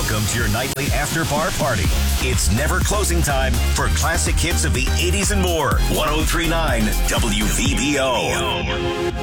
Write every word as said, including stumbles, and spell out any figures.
Welcome to your nightly after-bar party. It's never closing time for classic hits of the eighties and more. one oh three point nine W V B O.